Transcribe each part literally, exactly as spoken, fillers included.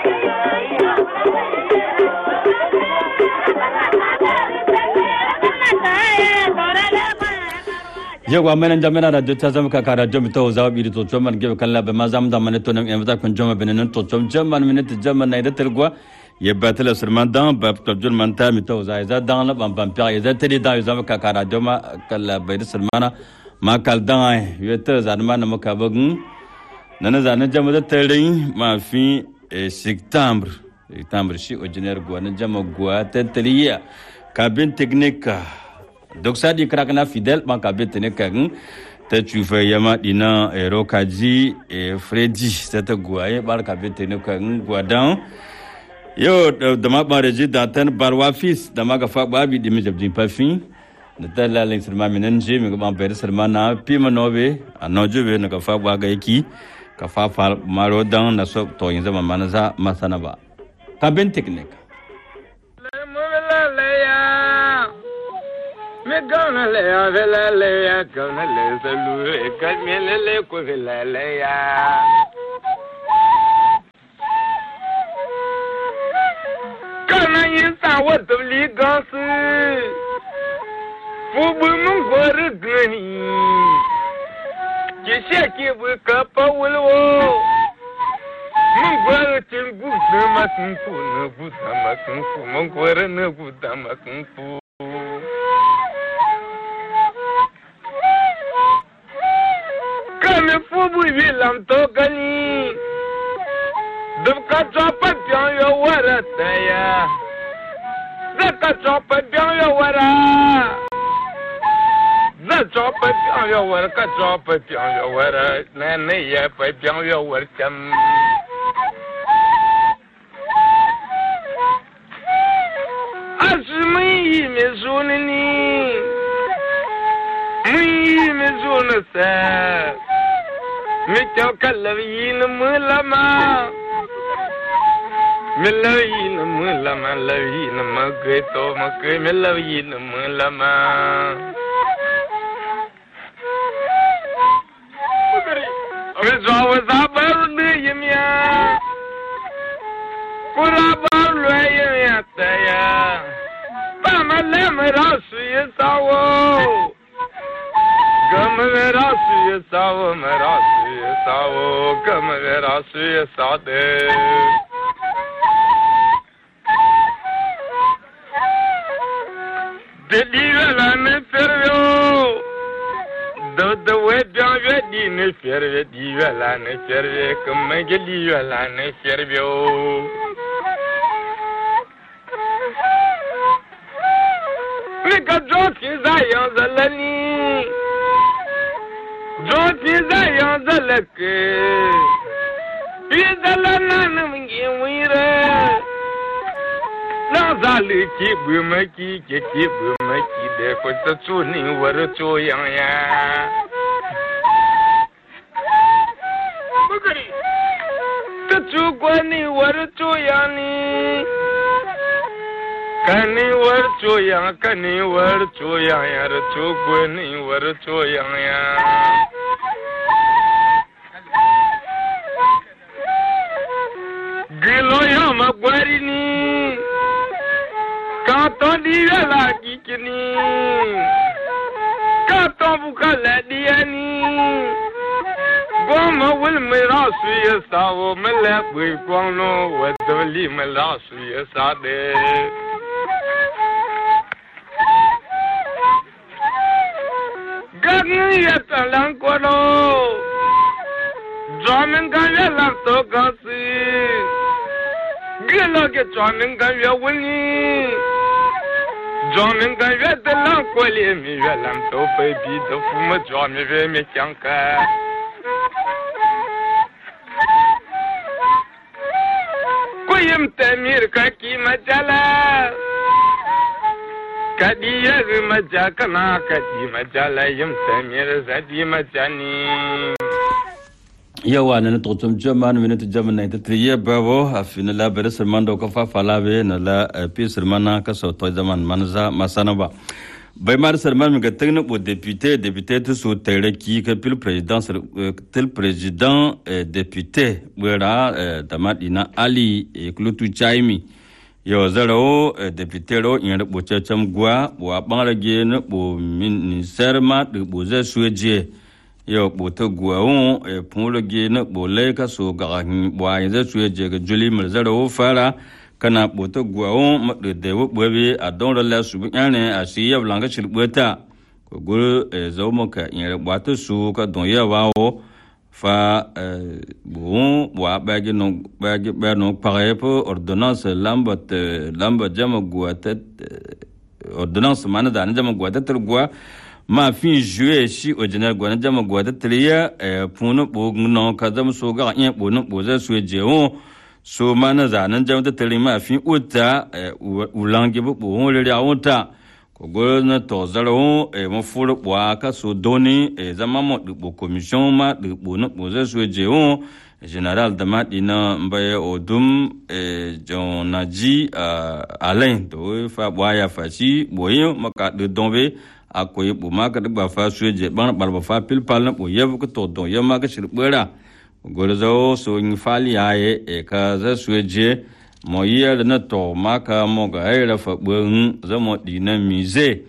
Jogwa menen jamena radio tazam ka ka radio mito zaw bi to choman ge kan la be mazam da maneto nam emta kun joma benen to chom jaman minute jaman na idatel gwa yebatel serman dan ba to jul manta mito za za dan la bam bam pya za tedi da zam ka ka radio ma kala be sermana ma kal dan yete za ma na ka bagun nana za na jama da tedin ma fi septembre septembre shi originaire gwa na jama gwa teteliya cabine technique donc ça dit krakna fidèle man ka betene kan te tu fais yama dina e rokaji e Freddy cette goye bar ka betene kan gwadan yo de ma bareji d'antenne barwa fils da ma ga fa ba bi dimi jabdin pa fin de tala l'instrument menenje mi ga ban serman na pi manobe anoje be na ka fa ba ga yiki ka fa fa maro dan na so to yin zama manaza masana ba cabine technique me gonna le ya vela le ya gonna le salu e kalme le le ko vela le ya kana yin sa wa de li ga su fu bu mun ko ru gani ke she ke bu ka pa wul wo mun ko ru tin bu ma sun fu na bu ma sun fu mun ko ru na bu ma sun fu me fubu vilam to gani dubka chopa pyan yo wara taya zaka chopa pyan yo wara za chopa pyan yo wara ka chopa pyan yo wara na ne ya pa pyan yo wara cham asmi me zunni mi me zunna sa me chokalayin mulama melayin mulama layin magto mak melayin mulama me zawa zabar ne yemya kurabar loyemya taya pamalam rasu yesawo gam vera suye sawo mera suye sawo gam vera suye sade deli vela ne fervyo do do we bien we di ne ferve di vela ne ferve comme geli vela ne fervyo me ka joki zayan zalani Joti zayan zalake Izalana namgi wire Nazali ki bumaki ki ki bumaki de ko tsuni war cho yang ya Bugari Tsu kwani war cho yani Kani war cho yang kani war cho yang ya cho kwani war cho yang ya Gelo ya magwari ni Kato diya lagi kini Kato buka dia ni Goma wil merasu ya sawo Melek bui kwangno Wadoli merasu ya sade Gagni ya talang kono Jamin kaya lang to kasi Gila ke jamin kaya wini Jamin kaya talang kwali mi velam to baby to fuma jamin ve me kyanka Kuyim temir kaki majala Kadiya maja kana kadi majala yim temir zadi majani yawa na to tum jaman minute jaman na triye bawo afina la bere serman do ko fa fala be na la pi sermana ka so to zaman manza masana ba bai mar sarman mi gatin bo député député to so tere ki ka pil président tel président député wera damadina ali klutu chaimi yo zaro député ro in bo chacham gwa bo bangrage ne bo ministère ma de bo za sueje yo bo to gwa on pour le ge ne bo le ka so ga bo ya za sueje ga juli mal zaro fara kana boto guaon de de bobe a don la subnyane a siya blanga chilbota ko gol zomo ka in boto su ka don ya wao fa bon wa bagi no bagi ba no pare pour ordonnance lambat lambat jama guatet ordonnance mana da jama guatet gua ma fin juillet si au général gua jama guatet ya pour no bo no ka jama so ga in bo no bo za sueje on so mana zanen jam da talima fi uta ulange bu bu le ya uta ko go na to zaro e mo furu bwa ka so doni e zama mo bu commission ma de bu no bu ze so je on général de madina mbaye odum e jonaji alain to fa bwa ya fa si boyo maka de dombe akoy bu maka de ba fa so je ban ba fa pil pal na bu yev ko to don yema ka shir bera golazo so in fali aye e ka za sueje mo yel na to maka mo ga era fa bun za mo dina mize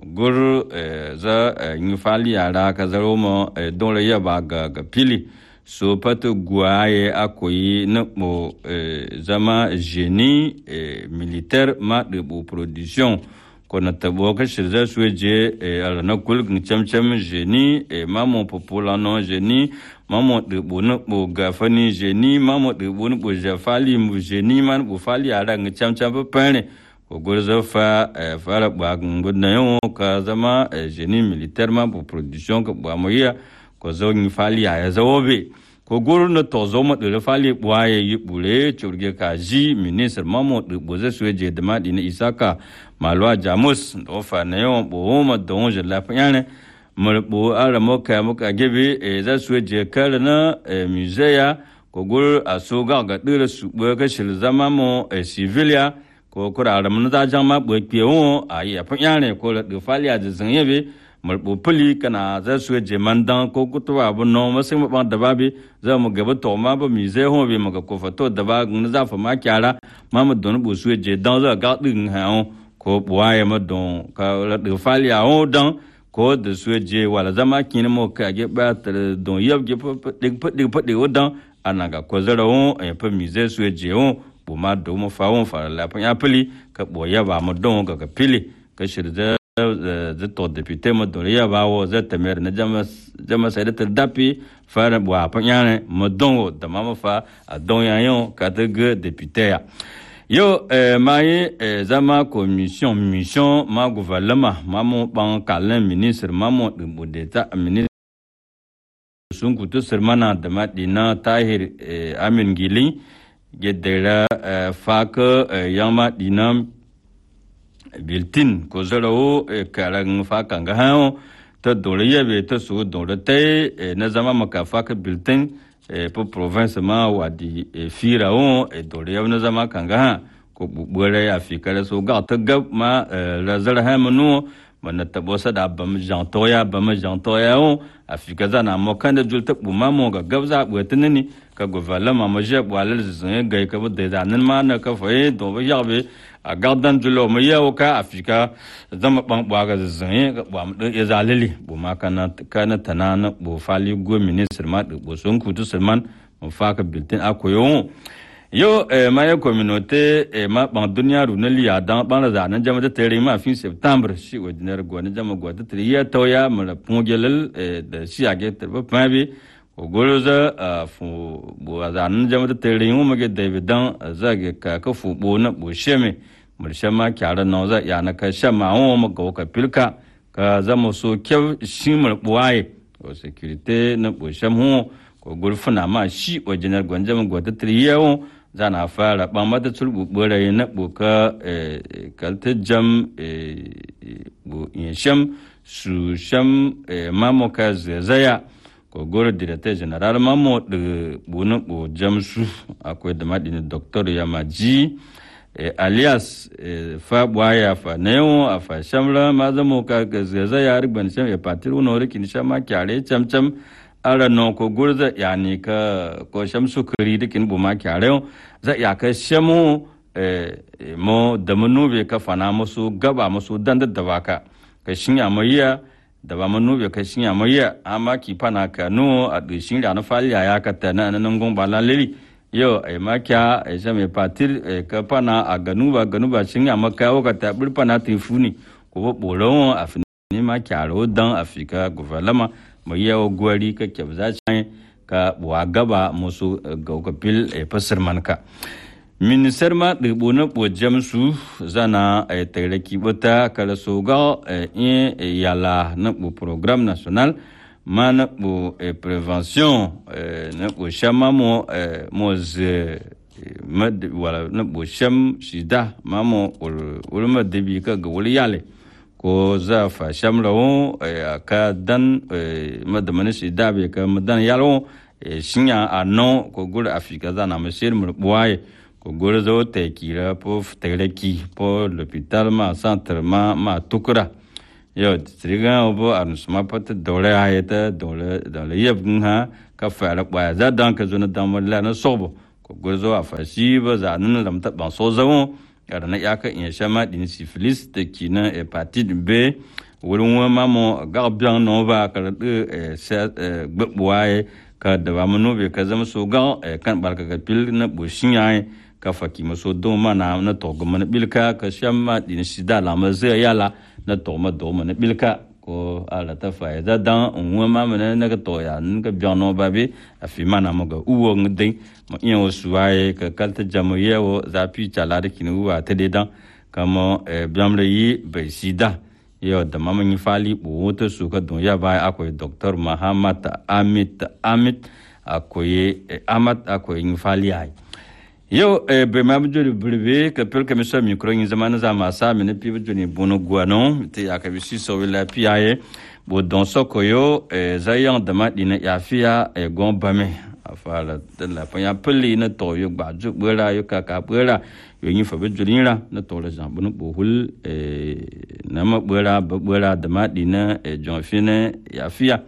gur za in fali ara ka za mo don le ya ba ga ga pili so pato guaye akoyi na mo zama génie militaire ma de bo production kona tabo ka shirza sueje ala na kul cham cham génie e mamo popola non génie mamo de bono bo gafani génie mamo de bono bo jafali mu génie man bo fali ara ng cham cham pa pane ko gorzo fa fara ba ngudna yo ka zama génie militaire ma bo production ko ba moya ko zo ngi fali ya zawobe ko goro na tozo mo de fali bwaye yibule churge ka ji ministre mamo de bo ze sueje de madina isaka malwa jamus do fa ne yo bo mo don je la panyane mo bo ara mo ka mo ka gebe e za sueje kala na musea ko goro asoga ga de su bo ka shil zama mo civilia ko ko ara mo da jama bo pe o ayi panyane ko de fali a de zanyebe mo bo puli kana za sueje mandan ko ko to ba no mo se mo ba da ba bi za mo gaba to ma ba musea ho bi mo ko fa to da ba ngun za fa ma kyara ma mo don bo sueje dan za ga din ha ko buwaye ma don ka la de fali a o dan ko de sueje wala zama kin mo ka ge ba don yab ge de de de o dan anaga ko zara o e pa mise sueje o bu ma do mo fa on fa la pa ya pili ka boya ba mo don ka ka pili ka shirda de to député mo do ya ba o za temer na jama jama sai da dapi fa ba pa ya ne mo don da ma fa a don ya yo ka de ge député ya yo eh, maye eh, zama commission mission ma gouvernement mamo ban kalen ministre mamo de bodeta ministre sunku to sermana de madina tahir eh, amin gili gedera eh, fak eh, yama dinam biltin ko zero eh, karang fakanga ha to dole yebe to su dole te eh, na zama maka fak biltin pour province ma wadi fira on e dole yawna zama kanga ko bubure afika so ga ta gab ma la zalha manu man tabosa da bam jantoya bam jantoya on afika zana mo kanda julta buma mo ga gabza bwetinni ka gouvernement ma je walal zin ga ka bude da nan ma na ka fa do ba yabe a gardan julo mo yawo ka afika zama ban bwa ga zin ga bwa mu ya zalili buma kana kana tanana bo fali go ministre ma bo son kutu selman mo fa ka biltin akoyo yo ma ya communauté ma ban dunya runali ya dan ban da nan jama da tere ma fin septembre si ordinaire go nan jama go da tere ya to ya ma la pongelel da si age te ba pabi ko goloza fu bo da nan jama da tere mu ma ge david dan zage ka ka fu bo na bo sheme mu shema kyara no za ya na ka shema o ma go ka pilka ka zama so kyau shi mu boye ko sécurité na bo shemu ko gulfuna ma shi ordinaire go nan jama go da tere ya o zana fara ban mata turbu bore na buka kalta jam bu insham su sham mamo ka zaya ko goro directeur general mamo de bunu bu jam su akwai da madini doctor Yamaji alias fa bwaya fa neo afa shamla mazamo ka gaza ya riban sham ya patiru no rikin shama kyare cham cham ara no ko gurza yani ka ko sham sukuri dikin buma kyare za ya ka shamu mo da manube ka fana musu gaba musu danda da baka ka shinya mayya da ba manube ka shinya mayya amma ki fana ka no a dishin da na faliya ya ka tana nan gon balalili yo ai makya ai jame patir ka pana a ganuba ganuba shinya maka o ka ta burpana tifuni ko bolon afini makya ro dan afika gouvernement mai yawo gwari ka kyabza chan ka wa gaba musu gaukapil e pasar manka minister ma de bona po jamsu zana e tereki bota kala soga e yala na po programme national mana po prévention na po chama mo mo ze mad wala na po cham sida mamo ul ma debi ka gawli yale ko za fa shamla wo ka dan madamani sida be ka madan yalo shinya ano ko gura afika zana mesir mu boye ko gura zo te kira po tereki po l'hôpital ma centre ma ma tukura yo triga obo arnsma pat dole ayeta dole dole yebnha ka fara ba za dan ka zo na dan wala na sobo ko gura zo afashi ba za nan lam ta ban so zawo kada na yaka in shama din syphilis de kina hepatite B wurin wa mamo garbian no ba ka de gbwaye ka da ba mu be ka zama so ga kan barka ga pil na bushin yayi ka faki maso do mana na to ga mana bilka ka shama din sida la ma zai yala na to ma do mana bilka ko ala ta fa da dan unwa ma mana na ka to ya n ka bian no ba be afi mana mo ga uwo ngdin mo in o suwaye ka kalta jamu yewo za pi chala da kinu wa ta de dan kamo bian le yi be sida yo da mama ni fali bo to su ka don ya ba akwai doctor Muhammad Amit Amit akwai Amat akwai ni fali ai yo be ma bujuri bribe ka pel ka miso micro ni zamana za ma sa mene pi bujuni bono guano te ya ka bisi so wala pi aye bo don so ko yo zayan da ma dina ya fiya e gon bame afala de la pa ya peli na to yo ba ju bela yo ka ka bela yo ni fa bujuri la na to la jan bono bo hul e na ma bela bela da ma dina e jon fine ya fiya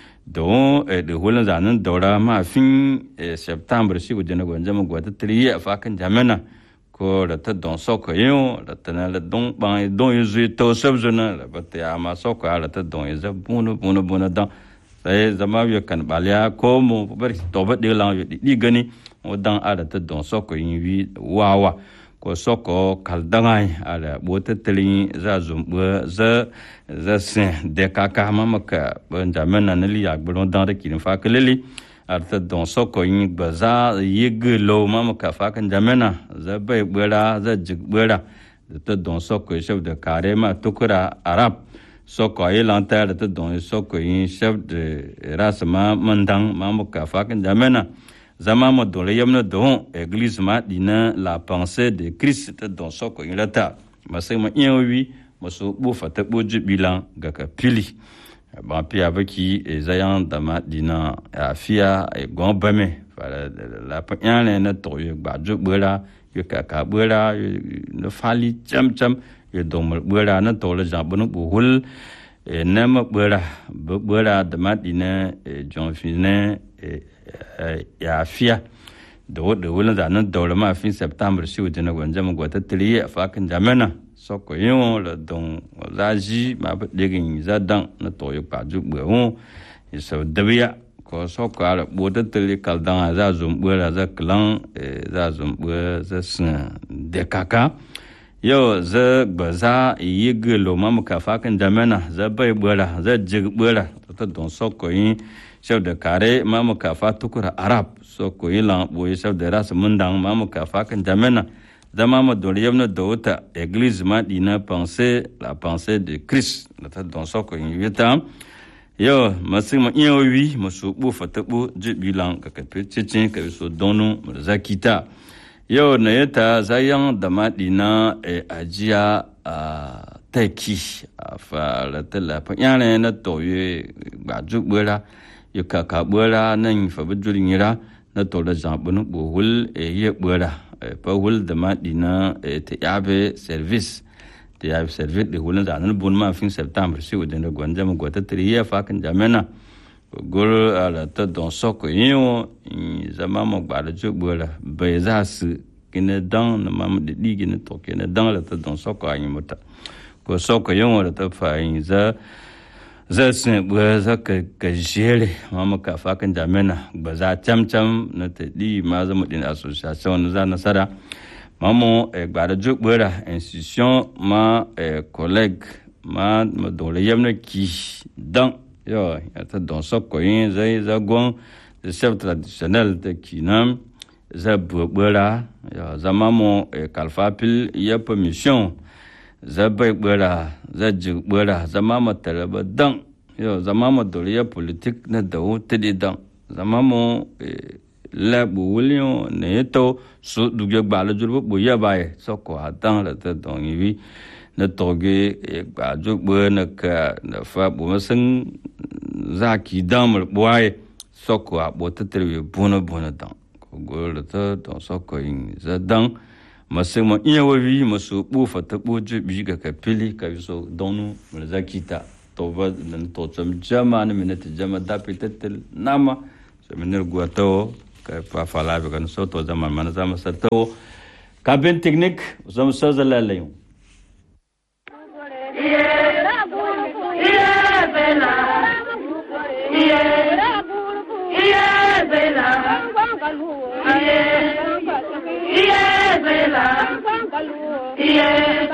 don de holan zanen daura ma fin september shi gudena gwanja mu gwata triye fa kan jamana ko da ta don soko yo da ta na don ban don yuzu to sabzuna la bata ya ma soko ala ta don yuzu bunu bunu bunu dan sai zama yo kan balya ko mu bar to ba de lan yo di gani o dan ala ta don soko yin wi wawa ko soko kaldangai ala bota telin za zumbu za za sen de kaka mamaka benjamin na li agbon dan de kin fa keleli arta don soko yin baza yiglo mamaka fa kan jamena za bai bura za jigbura ta don soko chef de carema tukura arab soko ilanta ta don soko yin chef de rasma mandang mamaka fa kan jamena zama mo dole yamna don église ma dina la pensée de Christ dans soko ilata masai ma inwi maso bo fata bo jubilan ga ka pili ba pi abaki e zayan da ma dina afia e gon bame fala la pa yan na to yo ba jubula yo ka ka bula no fali cham cham yo dom bula na to le jabunu bo hul e nama bula bula da ma dina e jon fine ya fiya da wadda wulin zanen daura ma fin september shi wajen gwanja mu gwata tiri a fakin jamana soko yin la don zaji ma ba digin zadan na toyo paju bwo so dabiya ko soko ala boda tiri kaldan za zumbura za klan za zumbura za sun de kaka yo za gbaza yiglo ma muka fakin jamana za bai bura za jigbura ta don soko yin chef de carré mamu kafa tukura arab so ko yilan boy chef de ras mundang mamu kafa kan jamena da mamu doliyamna dota église ma dina penser la pensée de Christ la ta don so ko yita yo masima inwi musu bu fatabu jibilan ka kape cicin ka so donu zakita yo na yata zayan da ma dina e ajiya a taki afa la tala pa yana na toye ba jubura yuka ka bura nan fa bujurin yira na to da zabun bohul e ye bura pa wul da ma dina te yabe service te yabe service de wulin da nan bun ma fin septembre si udin da gwanja mu gwata triya fa kan jamena gol ala ta don soko yin zama mo ba da jubula bai za su kina dan na ma da digi na to kina dan la ta don soko ayin mota ko soko yin wa ta fa yin za za su ba za ka ka jere mama ka fa kan jamena ba za cham cham na ta di ma za mu din association za na sada mamo e ba da jubula institution ma collègue ma ma dole yamna ki dan yo ta don soko yin za za gon le chef traditionnel de Kinam za bubura ya zama mo kalfapil ya permission za bai bura za jibura zama mo talaba dan yo zama mo doliya politique na dawo tidi dan zama mo la bu wulio ne to su duge gbala jurbo bu ya bae soko adan la ta don yi na toge ba jubura na ka na fa bu masan zaki damar buwaye soko a bota terwe bona bona dan ko gol ta don soko in za dan masema iya wavi maso bu fata bu bi ga ka pili ka so donu mu zakita to ba nan to tsam jama na minute jama da pitetel nama so minir guato ka fa fala be kan so to zaman man zama sato ka ben technique zam sa zalalayo Yeah,